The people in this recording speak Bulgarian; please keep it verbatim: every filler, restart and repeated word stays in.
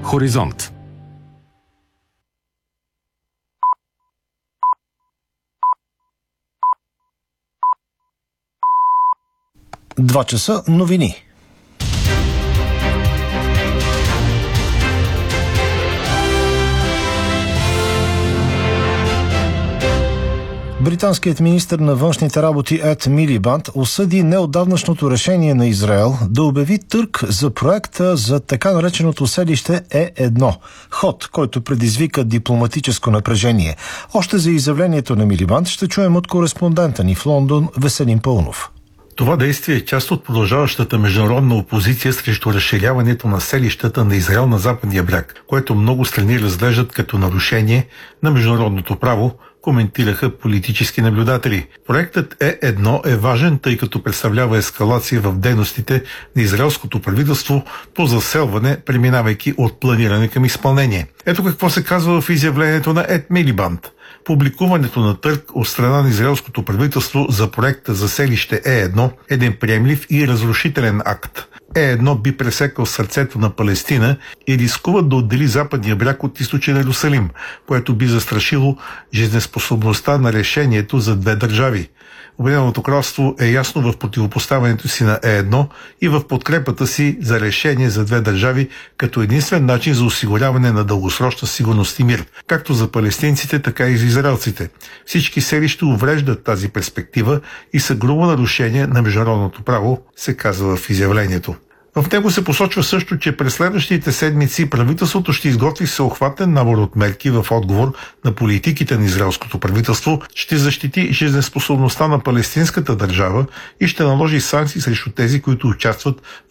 Хоризонт. Два часа новини. Британският министър на външните работи Ед Милибанд осъди неотдавнашното решение на Израел да обяви търг за проекта за така нареченото селище Е едно, ход, който предизвика дипломатическо напрежение. Още за изявлението на Милибанд ще чуем от кореспондента ни в Лондон Веселин Пълнов. Това действие е част от продължаващата международна опозиция срещу разширяването на селищата на Израел на западния бряг, което много страни разглеждат като нарушение на международното право, коментираха политически наблюдатели. Проектът Е едно е важен, тъй като представлява ескалация в дейностите на израелското правителство по заселване, преминавайки от планиране към изпълнение. Ето какво се казва в изявлението на Ед Милибанд. Публикуването на търг от страна на израелското правителство за проекта за селище Е едно е един приемлив и разрушителен акт. Е едно би пресекал сърцето на Палестина и рискува да отдели западния бряг от източен Иерусалим, което би застрашило жизнеспособността на решението за две държави. Обединеното кралство е ясно в противопоставянето си на Е едно и в подкрепата си за решение за две държави като единствен начин за осигуряване на дългосрочна сигурност и мир, както за палестинците, така и за израелците. Всички селища увреждат тази перспектива и са грубо нарушение на международното право, се казва в изявлението. В него се посочва също, че през следващите седмици правителството ще изготви всеобхватен набор от мерки в отговор на политиките на израелското правителство, ще защити жизнеспособността на палестинската държава и ще наложи санкции срещу тези, които участват